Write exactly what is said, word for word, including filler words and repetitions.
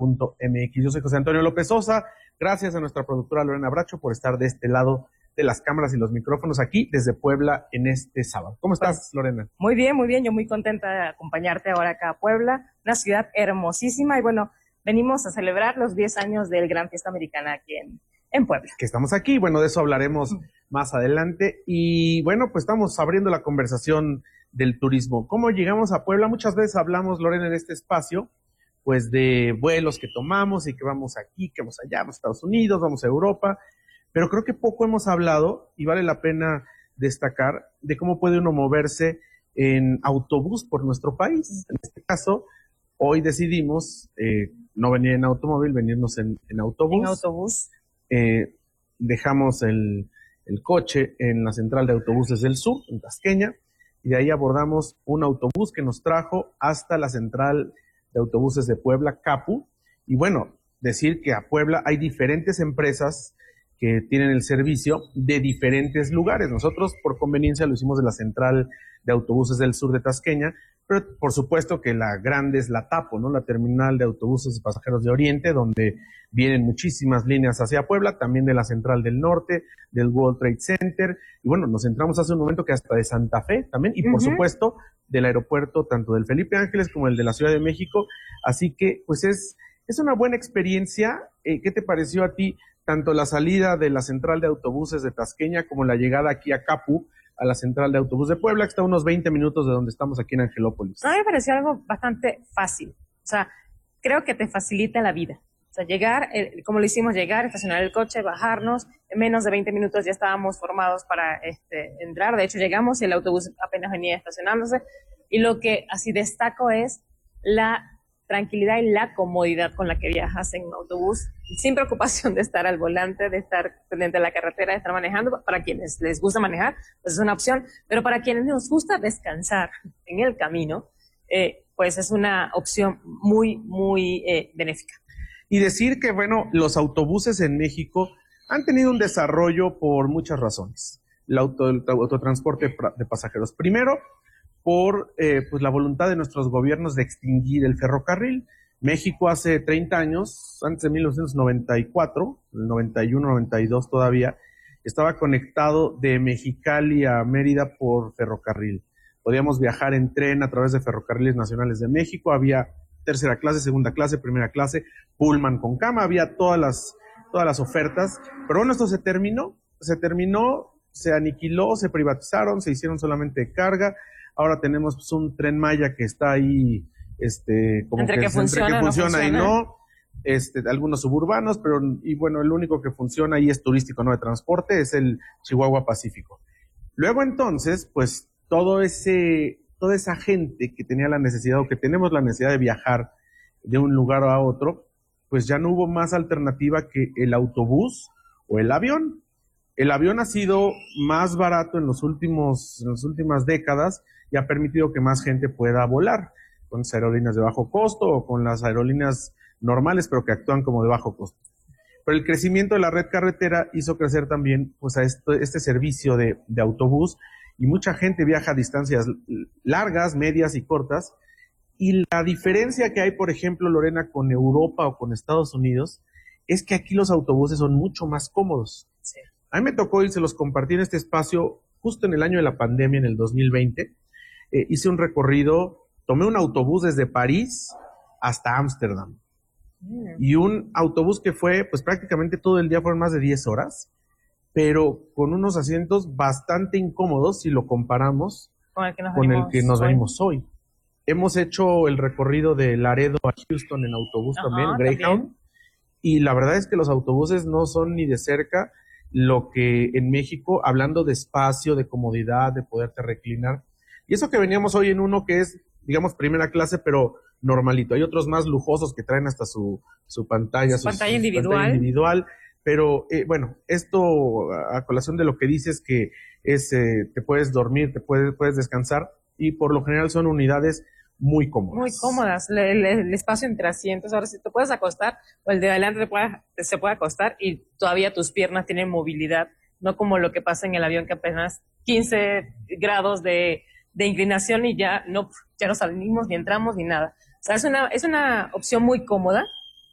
punto m x. Yo soy José Antonio López Sosa. Gracias a nuestra productora Lorena Bracho por estar de este lado de las cámaras y los micrófonos aquí desde Puebla en este sábado. ¿Cómo estás, pues, Lorena? Muy bien, muy bien. Yo muy contenta de acompañarte ahora acá a Puebla, una ciudad hermosísima. Y bueno, venimos a celebrar los diez años del Gran Fiesta Americana aquí en, en Puebla. Que estamos aquí, bueno, de eso hablaremos más adelante. Y bueno, pues estamos abriendo la conversación del turismo. ¿Cómo llegamos a Puebla? Muchas veces hablamos, Lorena, en este espacio, pues de vuelos que tomamos y que vamos aquí, que vamos allá, vamos a Estados Unidos, vamos a Europa. Pero creo que poco hemos hablado, y vale la pena destacar, de cómo puede uno moverse en autobús por nuestro país. En este caso, hoy decidimos eh, no venir en automóvil, venirnos en, en autobús. En autobús. Eh, dejamos el, el coche en la central de autobuses del sur, en Tasqueña, y de ahí abordamos un autobús que nos trajo hasta la central de autobuses de Puebla, Capu. Y bueno, decir que a Puebla hay diferentes empresas que tienen el servicio de diferentes lugares. Nosotros, por conveniencia, lo hicimos de la central de autobuses del sur de Tasqueña, pero por supuesto que la grande es la Tapo, ¿no? La terminal de autobuses y pasajeros de Oriente, donde vienen muchísimas líneas hacia Puebla, también de la central del norte, del World Trade Center, y bueno, nos entramos hace un momento que hasta de Santa Fe también, y por uh-huh. supuesto, del aeropuerto, tanto del Felipe Ángeles como el de la Ciudad de México. Así que, pues es, es una buena experiencia. Eh, ¿Qué te pareció a ti? Tanto la salida de la central de autobuses de Tasqueña como la llegada aquí a Capu, a la central de autobús de Puebla, que está a unos veinte minutos de donde estamos aquí en Angelópolis. A mí me pareció algo bastante fácil. O sea, creo que te facilita la vida. O sea, llegar, eh, como lo hicimos, llegar, estacionar el coche, bajarnos, en menos de veinte minutos ya estábamos formados para este, entrar. De hecho, llegamos y el autobús apenas venía estacionándose. Y lo que así destaco es la tranquilidad y la comodidad con la que viajas en un autobús, sin preocupación de estar al volante, de estar pendiente de la carretera, de estar manejando. Para quienes les gusta manejar, pues es una opción, pero para quienes nos gusta descansar en el camino, eh, pues es una opción muy, muy eh, benéfica. Y decir que, bueno, los autobuses en México han tenido un desarrollo por muchas razones. El, auto, el autotransporte de pasajeros. Primero, por eh, pues la voluntad de nuestros gobiernos de extinguir el ferrocarril. México hace treinta años, antes de mil novecientos noventa y cuatro, el noventa y uno, noventa y dos todavía, estaba conectado de Mexicali a Mérida por ferrocarril. Podíamos viajar en tren a través de ferrocarriles nacionales de México, había tercera clase, segunda clase, primera clase, Pullman con cama, había todas las, todas las ofertas, pero bueno, esto se terminó, se terminó, se aniquiló, se privatizaron, se hicieron solamente carga. Ahora tenemos pues, un Tren Maya que está ahí, este, como entre que, que funciona, entre que funciona, no funciona y no, este, algunos suburbanos, pero, y bueno, el único que funciona ahí es turístico, no de transporte, es el Chihuahua Pacífico. Luego entonces, pues, todo ese, toda esa gente que tenía la necesidad, o que tenemos la necesidad de viajar de un lugar a otro, pues ya no hubo más alternativa que el autobús o el avión. El avión ha sido más barato en los últimos, en las últimas décadas y ha permitido que más gente pueda volar con las aerolíneas de bajo costo o con las aerolíneas normales, pero que actúan como de bajo costo. Pero el crecimiento de la red carretera hizo crecer también pues, a esto, este servicio de, de autobús, y mucha gente viaja a distancias largas, medias y cortas. Y la diferencia que hay, por ejemplo, Lorena, con Europa o con Estados Unidos, es que aquí los autobuses son mucho más cómodos. Sí. A mí me tocó y se los compartí en este espacio justo en el año de la pandemia, en el dos mil veinte. Eh, hice un recorrido, tomé un autobús desde París hasta Ámsterdam. Mm. Y un autobús que fue, pues prácticamente todo el día, fueron más de diez horas, pero con unos asientos bastante incómodos si lo comparamos con el que nos, con venimos, el que nos hoy. venimos hoy. Hemos hecho el recorrido de Laredo a Houston en autobús. Ajá, también, Greyhound, también. Y la verdad es que los autobuses no son ni de cerca lo que en México, hablando de espacio, de comodidad, de poderte reclinar. Y eso que veníamos hoy en uno que es, digamos, primera clase, pero normalito. Hay otros más lujosos que traen hasta su, su pantalla, su su pantalla, su individual. pantalla individual. Pero eh, bueno, esto a colación de lo que dices, que es, eh, te puedes dormir, te puedes, puedes descansar, y por lo general son unidades muy cómodas. Muy cómodas, el, el, el espacio entre asientos. Ahora, si te puedes acostar, o el de adelante te puede, se puede acostar y todavía tus piernas tienen movilidad, no como lo que pasa en el avión, que apenas quince grados de, de inclinación y ya no, ya no salimos, ni entramos, ni nada. O sea, es una, es una opción muy cómoda,